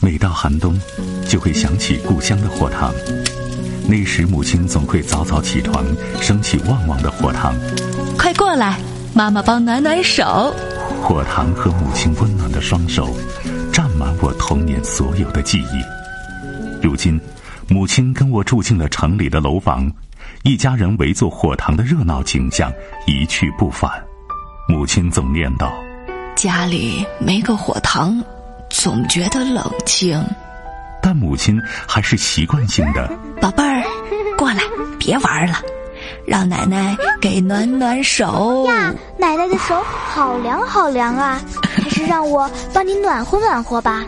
每到寒冬，就会想起故乡的火塘。那时母亲总会早早起床，升起旺旺的火塘。 快过来，妈妈帮暖暖手。 火塘和母亲温暖的双手，占满我童年所有的记忆。如今，母亲跟我住进了城里的楼房，一家人围坐火塘的热闹景象一去不返。母亲总念叨： 家里没个火塘，总觉得冷清。 但母亲还是习惯性的： 宝贝儿，过来，别玩了，让奶奶给暖暖手呀。奶奶的手好凉好凉啊，还是让我帮你暖和暖和吧。